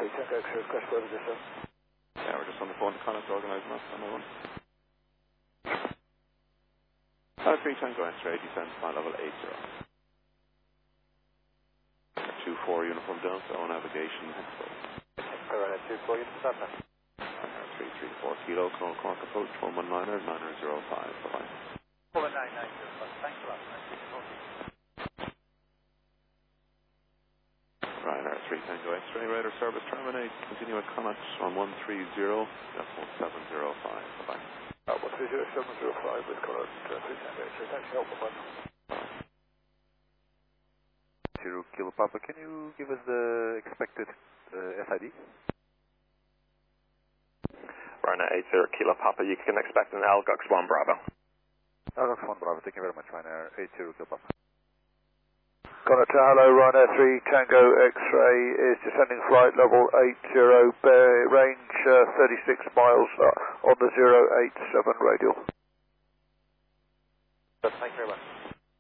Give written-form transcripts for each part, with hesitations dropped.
3 Tango X-ray, request further descent. Yeah, we're just on the phone to Connor to organise that on my one. 3 Tango X-ray, descend flight level 80. 24 Uniform Delta, on navigation, Hexpo. Runway 24 Uniform Delta. 334 Kilo, Cork approach, 119er, 9005, bye-bye. 41905, thanks a lot. Ryanair 3 Tango X-ray, radar service terminate, continue at Connacht on 130, that's 1705, bye-bye. 130-705 with Connacht 3 Tango X-ray, thanks for help, bye-bye. 0 Kilo Papa, can you give us the expected SID? Ryanair 80 Kilo Papa, you can expect an Algox 1 Bravo. Algox 1 Bravo, thank you very much, Ryanair 80 Kilo Papa. Connacht, hello, Ryanair 3 Tango X-ray is descending flight level 80, range 36 miles on the 087 radial. Thank you very much.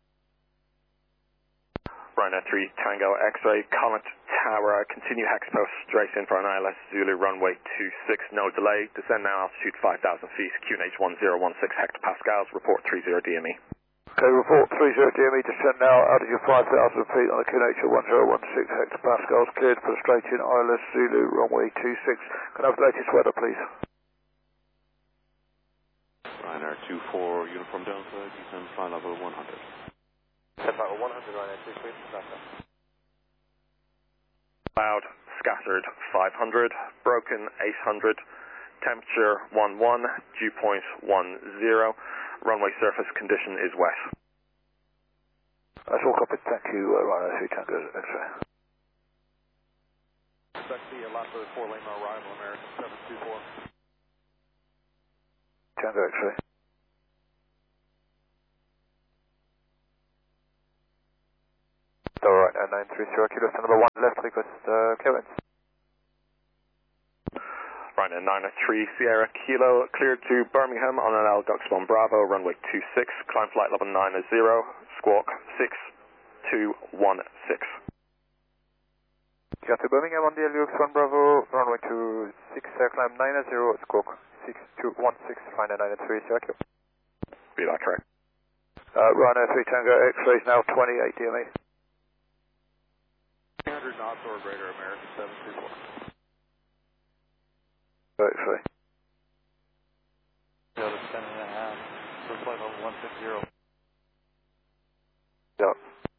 Ryanair 3 Tango X-ray, Connacht Tower, continue Hexpo straight in for an ILS Zulu runway 26, no delay, descend now altitude 5,000 feet, QNH 1016 hectopascals, report 30 DME. Okay, report 30 DME, descend now altitude 5,000 feet on the QNH 1016 hectopascals, cleared for straight in ILS Zulu runway 26. Can I have the latest weather, please? Ryanair 24 Uniform Delta, descend flight level 100. Descend level 100, Ryanair 23 Delta. Cloud scattered 500, broken 800, temperature 11, dew point 10, runway surface condition is wet. That's all copied, thank you, Ryanair 3 Tango X-ray. Expect the Lapa 4 Lima arrival, American 724. Tango X-ray. Alright, 930 Kilo, stand number 1 left, request clearance. Ryanair 903 Sierra Kilo, cleared to Birmingham on an Algox 1 Bravo, runway 26, climb flight level 90, squawk 6216. Got to Birmingham on the Algox 1 Bravo, runway 26, climb 90, squawk 6216, Ryanair 903 Sierra Kilo. Be that correct? Ryanair 3 Tango X-ray is now 28 DME. 300 knots or greater, American 724. X-ray. Delta 10.5, for flight level 160. Yeah.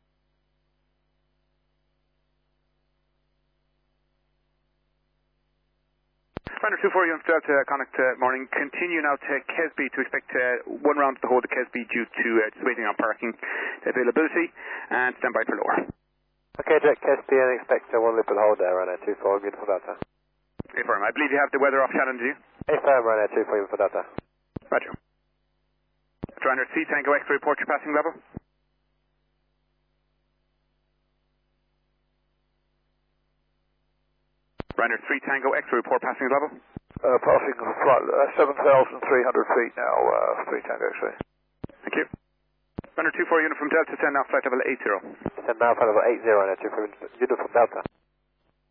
Ryanair 24 Uniform Delta, Connacht, morning. Continue now to Kesby to expect one round to hold the Kesby due to just waiting on parking availability and stand by for lower. Okay, Jack Kesby and expect one lip and hold there, Ryanair 24, Uniform Delta. Affirm. I believe you have the weather off challenge, do you? Affirm, Ryanair 24 Uniform Delta. Roger. Ryanair 3 Tango X, report your passing level. Ryanair 3 Tango X, report passing level. Passing flight 7,300 feet now, 3 Tango X-ray. Thank you. Ryanair 24 Uniform Delta, send now flight level 80. Send now flight level 80, Ryanair 24 Uniform Delta.